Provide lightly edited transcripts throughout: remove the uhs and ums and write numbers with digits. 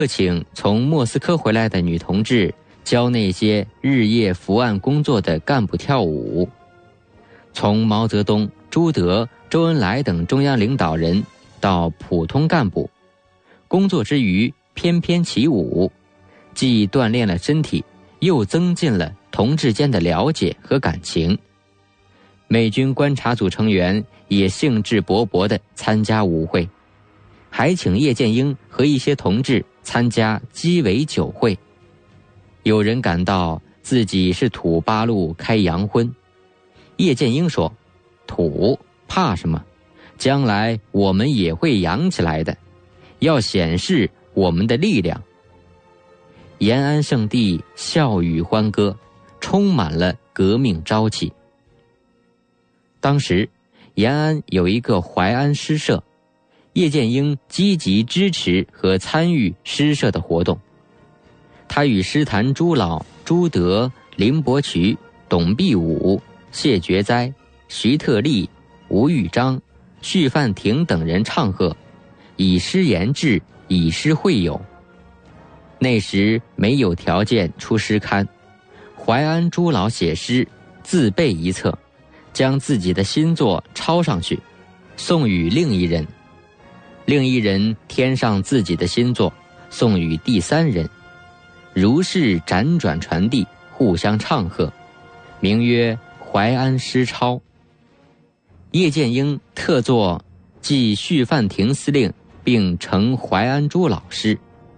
请从莫斯科回来的女同志教那些日夜伏案工作的干部跳舞。从毛泽东、朱德、周恩来等中央领导人到普通干部，工作之余翩翩起舞，既锻炼了身体，又增进了同志间的了解和感情。美军观察组成员也兴致勃勃地参加舞会，还请叶剑英和一些同志参加鸡尾酒会。有人感到自己是土八路开洋荤，叶剑英说：“土怕什么？将来我们也会洋起来的，要显示我们的力量。”延安圣地笑语欢歌，充满了革命朝气。当时延安有一个淮安诗社，叶剑英积极支持和参与诗社的活动。他与诗坛朱老、朱德、林伯渠、董必武、谢觉哉、徐特立、吴玉章、许范廷等人唱和，以诗言志，以诗会友。那时没有条件出诗刊，淮安朱老写诗，自备一册，将自己的新作抄上去，送与另一人，另一人添上自己的新作，送与第三人，如是辗转传递，互相唱和，名曰淮安诗抄。叶剑英特作记许范廷司令并成淮安朱老诗：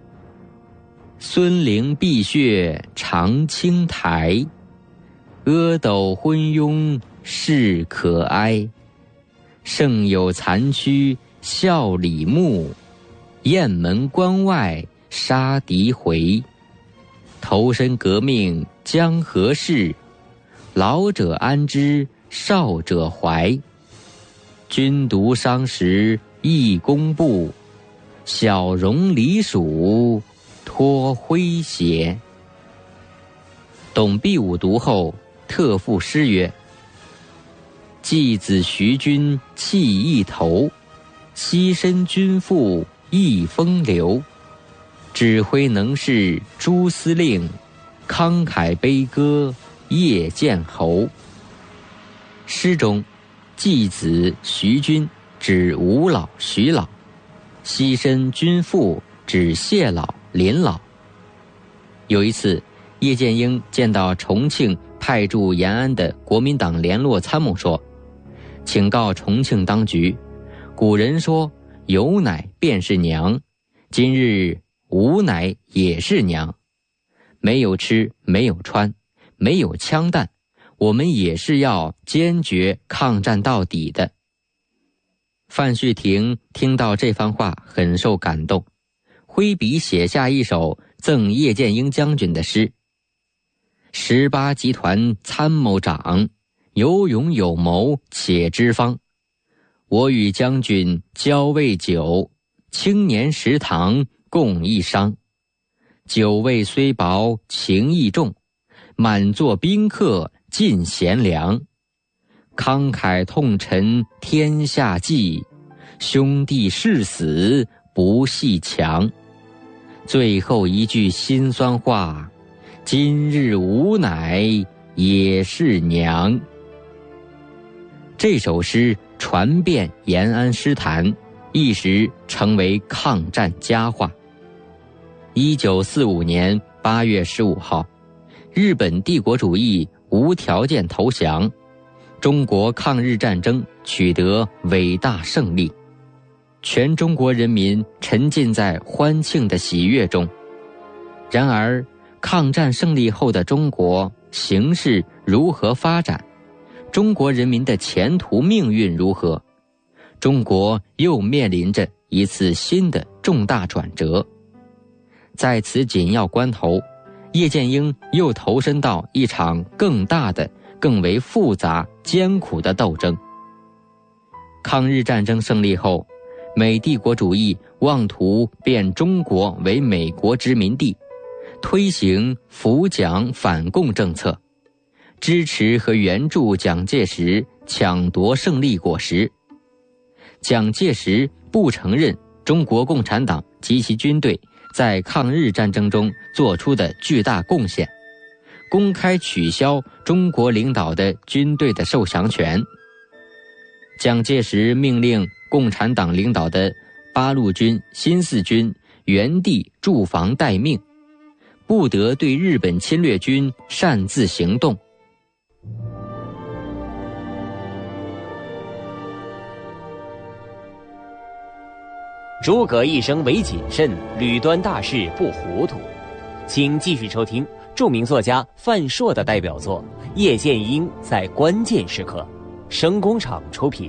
孙陵碧血长青台，阿斗昏庸事可哀。胜有残躯笑李牧，雁门关外杀敌回。投身革命将何事？老者安知少者怀。君独伤时亦公布，小容离蜀托诙谐。董必武读后特赋诗曰：继子徐君弃一头，牺牲君父一风流。指挥能事朱司令，慷慨悲歌叶剑侯。诗中继子徐君指吴老、徐老，牺牲君父指谢老、林老。有一次，叶剑英见到重庆派驻延安的国民党联络参谋说：请告重庆当局，古人说有奶便是娘，今日无奶也是娘。没有吃，没有穿，没有枪弹，我们也是要坚决抗战到底的。范旭廷听到这番话很受感动，挥笔写下一首赠叶剑英将军的诗：18集团参谋长，有勇有谋且知方。我与将军交未久，青年食堂共一觞。酒味虽薄情意重，满座宾客尽贤良。慷慨痛陈天下计，兄弟誓死不戏强。最后一句辛酸话，今日无奶也是娘。这首诗传遍延安诗坛，一时成为抗战佳话。1945年8月15号，日本帝国主义无条件投降，中国抗日战争取得伟大胜利，全中国人民沉浸在欢庆的喜悦中。然而，抗战胜利后的中国形势如何发展？中国人民的前途命运如何？中国又面临着一次新的重大转折。在此紧要关头，叶剑英又投身到一场更大的、更为复杂、艰苦的斗争。抗日战争胜利后，美帝国主义妄图变中国为美国殖民地，推行扶蒋反共政策，支持和援助蒋介石抢夺胜利果实。蒋介石不承认中国共产党及其军队在抗日战争中做出的巨大贡献，公开取消中国领导的军队的受降权。蒋介石命令共产党领导的八路军、新四军原地驻防待命，不得对日本侵略军擅自行动。 诸葛一生唯谨慎，屡端大事不糊涂。请继续收听著名作家范硕的代表作《叶剑英在关键时刻》，声工厂出品。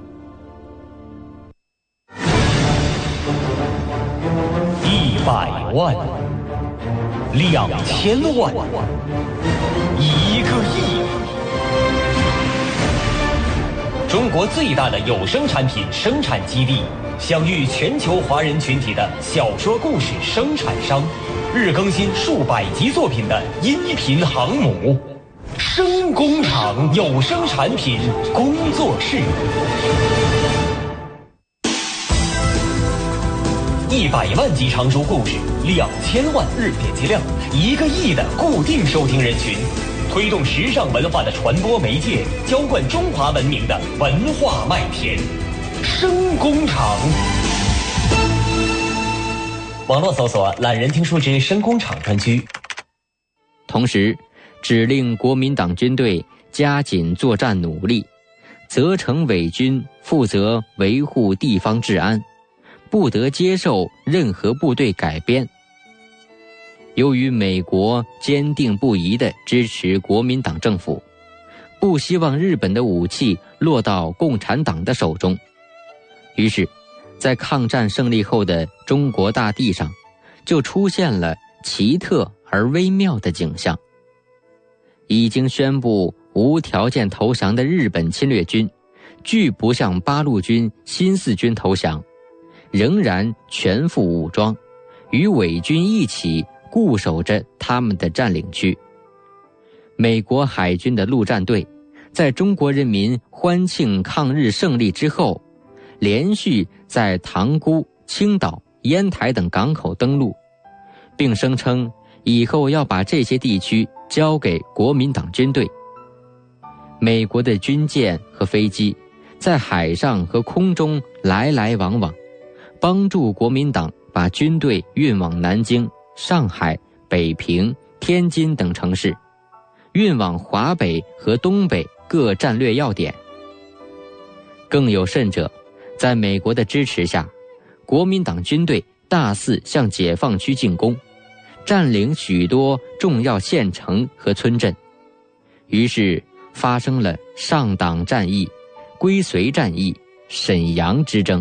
100万、2000万、1个亿。中国最大的有声产品生产基地，享誉全球华人群体的小说故事生产商，日更新数百集作品的音频航母，声工厂有声产品工作室。100万集长熟故事，2000万日点击量，1个亿的固定收听人群，推动时尚文化的传播媒介，浇灌中华文明的文化麦田。声工厂。网络搜索懒人听书之声工厂专区。 同时指令国民党军队加紧作战努力，责成伪军负责维护地方治安，不得接受任何部队改编。由于美国坚定不移地支持国民党政府，不希望日本的武器落到共产党的手中，于是在抗战胜利后的中国大地上，就出现了奇特而微妙的景象。已经宣布无条件投降的日本侵略军，拒不向八路军、新四军投降，仍然全副武装，与伪军一起固守着他们的占领区。美国海军的陆战队在中国人民欢庆抗日胜利之后，连续在塘沽、青岛、烟台等港口登陆，并声称以后要把这些地区交给国民党军队。美国的军舰和飞机在海上和空中来来往往，帮助国民党把军队运往南京、上海、北平、天津等城市，运往华北和东北各战略要点。更有甚者，在美国的支持下，国民党军队大肆向解放区进攻，占领许多重要县城和村镇，于是发生了上党战役、归绥战役、沈阳之争。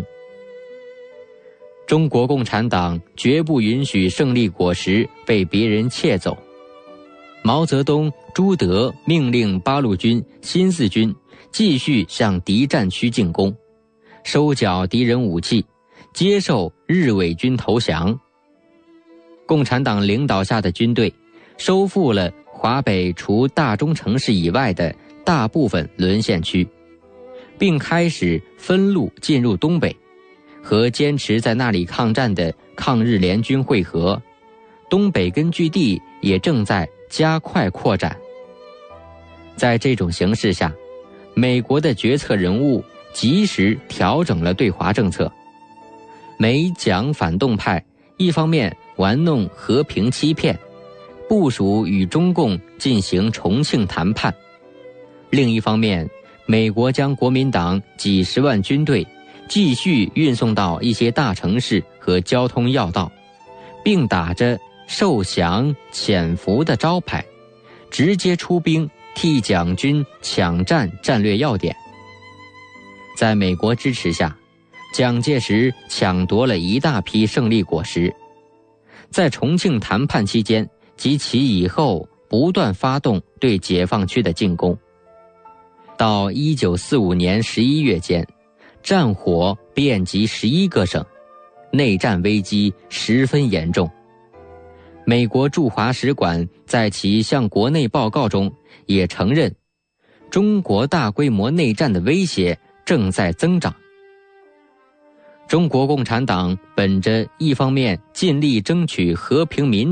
中国共产党绝不允许胜利果实被别人窃走。毛泽东、朱德命令八路军、新四军继续向敌占区进攻，收缴敌人武器，接受日伪军投降。共产党领导下的军队收复了华北除大中城市以外的大部分沦陷区，并开始分路进入东北，和坚持在那里抗战的抗日联军会合，东北根据地也正在加快扩展。在这种形势下，美国的决策人物及时调整了对华政策。美蒋反动派一方面玩弄和平欺骗，部署与中共进行重庆谈判，另一方面，美国将国民党几十万军队继续运送到一些大城市和交通要道，并打着受降潜伏的招牌，直接出兵替蒋军抢占战略要点。在美国支持下，蒋介石抢夺了一大批胜利果实。在重庆谈判期间及其以后，不断发动对解放区的进攻。到1945年11月间，战火遍及11个省，内战危机十分严重。美国驻华使馆在其向国内报告中也承认，中国大规模内战的威胁正在增长。 中国共产党本着一方面尽力争取和平民